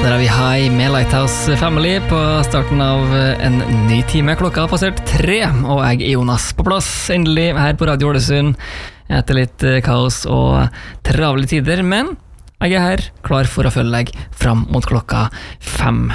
Der vi High med Lighthouse Family på starten av en ny time. Klokka har passert 3, og jeg Jonas på plass, endelig her på Radio Ålesund, etter litt kaos og travle tider, men jeg her klar for å følge deg fram mot klokka 5.